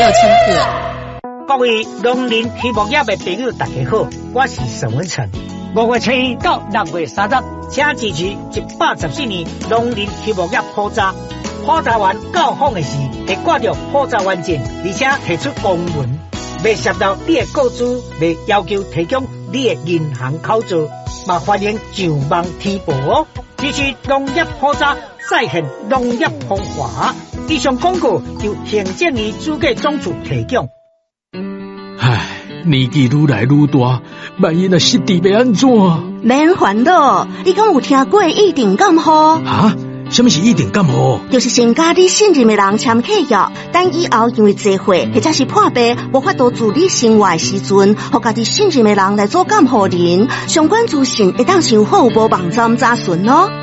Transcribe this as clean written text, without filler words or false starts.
请客。 各位农林畜牧业的朋友，大家好，我是沈文成。5月7日到6月30日，请支持114年农林畜牧业普查。普查完到访的时，会挂着普查完证，而且提出公文，未涉到你的个资，未要求提供你的银行口座，嘛欢迎上网提报哦。支持农业普查，再现农业风华。以上广告由行政院主计总处提供。 唉，年纪愈来愈大，万一若失智要安怎？ 免烦恼，你敢有听过一定感冒？ 啊？什么是一定感冒？ 就是先甲你信任的人签契约，等以后因为聚会或者是破病无法度自理生活的时阵，互家己信任的人来做监护人。相关资讯会当上好无网站查询哦。